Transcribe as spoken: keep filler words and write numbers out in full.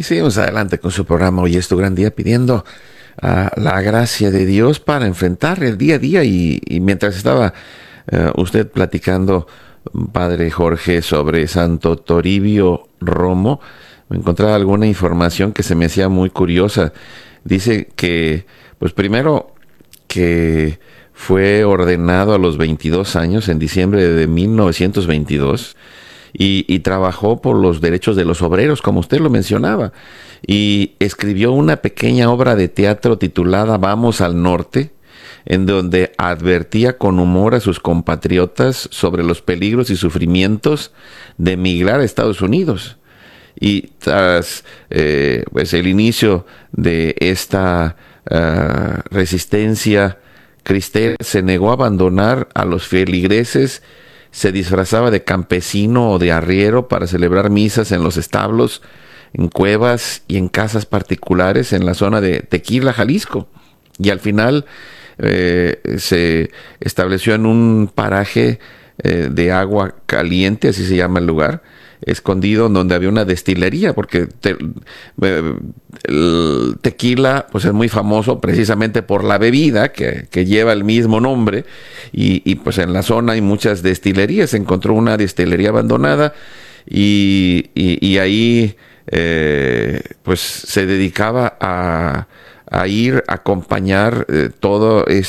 Y seguimos adelante con su programa. Hoy es tu gran día, pidiendo uh, la gracia de Dios para enfrentar el día a día. Y, y mientras estaba uh, usted platicando, Padre Jorge, sobre Santo Toribio Romo, me encontraba alguna información que se me hacía muy curiosa. Dice que, pues primero, que fue ordenado a los veintidós años, en diciembre de mil novecientos veintidós, y, y trabajó por los derechos de los obreros, como usted lo mencionaba, y escribió una pequeña obra de teatro titulada Vamos al Norte, en donde advertía con humor a sus compatriotas sobre los peligros y sufrimientos de emigrar a Estados Unidos. Y tras eh, pues el inicio de esta uh, resistencia cristera, se negó a abandonar a los feligreses, se disfrazaba de campesino o de arriero para celebrar misas en los establos, en cuevas y en casas particulares en la zona de Tequila, Jalisco. Y al final eh, se estableció en un paraje eh, de agua caliente, así se llama el lugar, escondido, en donde había una destilería, porque te, eh, el tequila pues es muy famoso precisamente por la bebida que, que lleva el mismo nombre, y, y pues en la zona hay muchas destilerías. Se encontró una destilería abandonada y, y, y ahí eh, pues se dedicaba a, a ir a acompañar eh, todo